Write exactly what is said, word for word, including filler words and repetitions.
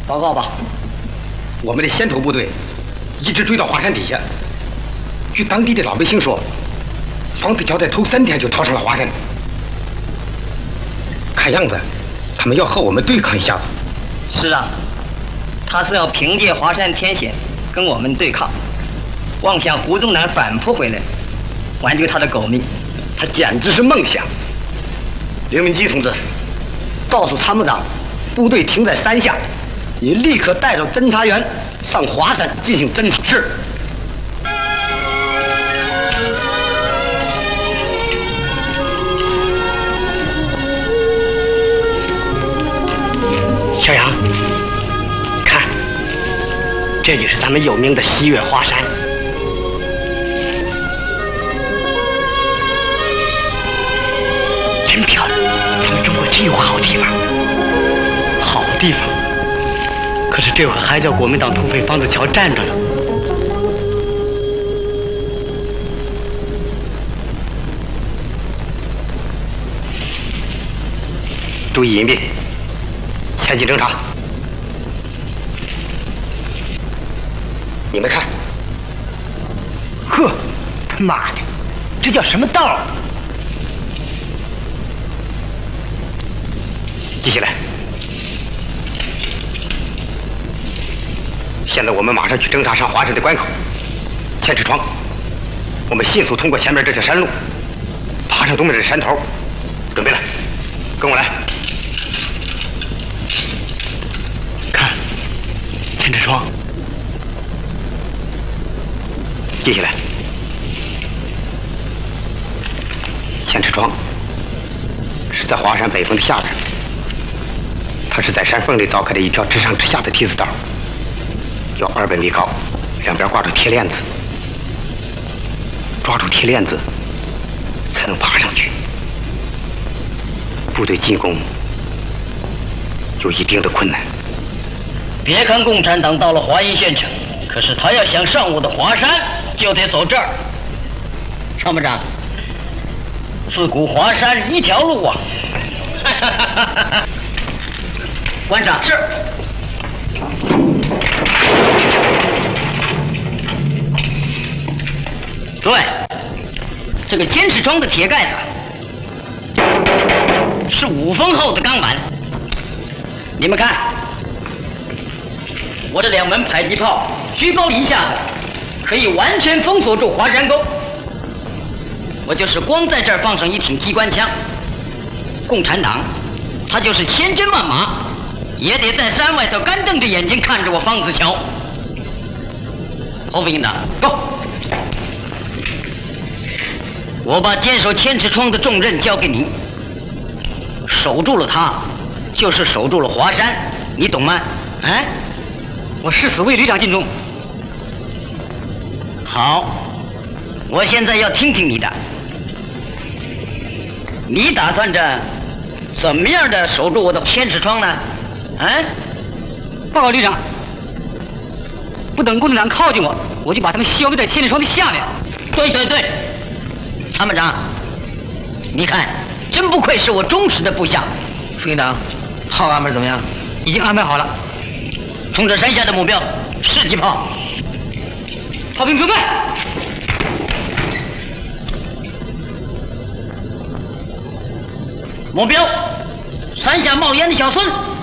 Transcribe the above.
报告吧，我们的先头部队一直追到华山底下。据当地的老百姓说，方子乔在头三天就逃上了华山。看样子，他们要和我们对抗一下子。 是啊，他是要凭借华山天险跟我们对抗，妄想胡宗南反扑回来，挽救他的狗命， 他简直是梦想。刘明基同志，告诉参谋长，部队停在山下，你立刻带着侦察员上华山进行侦察。是。小杨，看，这就是咱们有名的西岳华山。真漂亮，咱们中国真有好地方。好地方。可是这会儿还叫国民党土匪方子乔站着呢。注意隐蔽。前进侦察，你们看，呵，他妈的，这叫什么道？记下来。现在我们马上去侦察上华山的关口。千尺窗，我们迅速通过前面这条山路，爬上东面的山头。准备了，跟我来。千尺窗，记下来。千尺窗是在华山北峰的下边，它是在山缝里凿开的一条直上直下的梯子道，有二百米高，两边挂着铁链子，抓住铁链子才能爬上去。部队进攻有一定的困难。 别看共产党到了华阴县城，可是他要想上我的华山，就得走这儿。参谋长，自古华山一条路啊！馆长是。诸位，这个千尺窗的铁盖子是五分厚的钢板，你们看。我这两门迫击炮居高临下的，可以完全封锁住华山沟。我就是光在这儿放上一挺机关枪，共产党他就是千军万马，也得在山外头干瞪着眼睛看着我方子乔。侯副营长，走！我把坚守千尺窗的重任交给你，守住了它，就是守住了华山，你懂吗？啊？我誓死为旅长尽忠。好，我现在要听听你的，你打算着怎么样的守住我的千尺窗呢？啊？报告旅长，不等共产党靠近我，我就把他们消灭在千尺窗的下面。对对对，参谋长，你看，真不愧是我忠实的部下。副营长，炮安排怎么样？已经安排好了。冲着山下的目标，射击炮。炮兵准备。目标，山下冒烟的小孙。